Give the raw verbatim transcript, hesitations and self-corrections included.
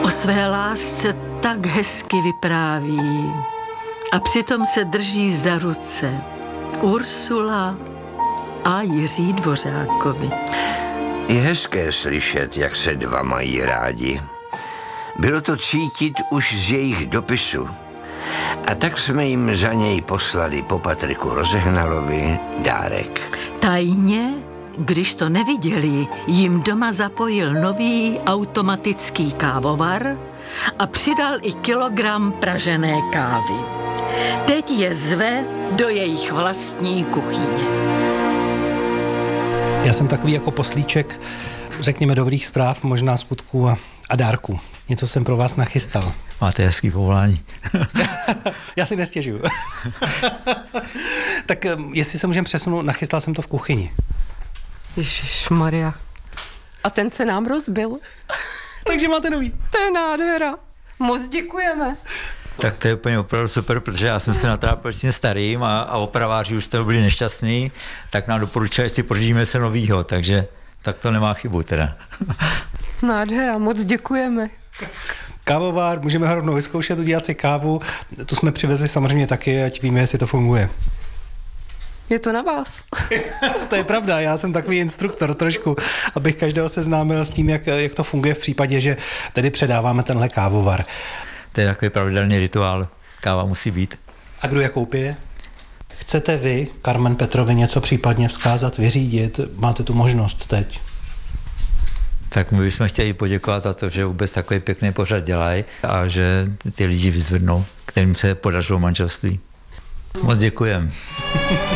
O své lásce tak hezky vypráví a přitom se drží za ruce Ursula a Jiří Dvořákovi. Je hezké slyšet, jak se dva mají rádi. Bylo to cítit už z jejich dopisu. A tak jsme jim za něj poslali po Patriku Rozehnalovi dárek. Tajně, když to neviděli, jim doma zapojil nový automatický kávovar a přidal i kilogram pražené kávy. Teď je zve do jejich vlastní kuchyně. Já jsem takový jako poslíček, řekněme, dobrých zpráv, možná skutků a, a dárků. Něco jsem pro vás nachystal. Máte hezký povolání. Já si nestěžuju. Tak jestli se můžeme přesunout, nachystal jsem to v kuchyni. Ježišmarja. A ten se nám rozbil. Takže máte nový. To je nádhera. Moc děkujeme. Tak to je úplně opravdu super, protože já jsem se natrápil s tím starým a, a opraváři už z toho byli nešťastní, tak nám doporučili, jestli pořídíme se novýho, takže tak to nemá chybu teda. Nádhera, moc děkujeme. Kávovár, můžeme rovnou vyzkoušet, udělat si kávu. Tu jsme přivezli samozřejmě taky, ať víme, jestli to funguje. Je to na vás. To je pravda, já jsem takový instruktor trošku, abych každého seznámil s tím, jak, jak to funguje v případě, že tedy předáváme tenhle kávovar. To je takový pravidelný rituál. Káva musí být. A kdo je koupí? Chcete vy, Karmen Petrovi, něco případně vzkázat, vyřídit? Máte tu možnost teď. Tak my bychom chtěli poděkovat za to, že vůbec takový pěkný pořad dělají a že ty lidi vyzvednou, kterým se podařilo manželství. Moc děkujeme.